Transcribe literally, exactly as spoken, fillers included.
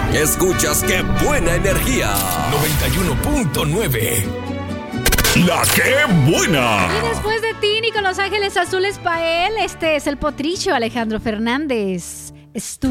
que escuchas Qué Buena Energía. noventa y uno punto nueve. La Qué Buena. Y después de Tini con Los Ángeles Azules para él, este es el potrillo Alejandro Fernández. Estu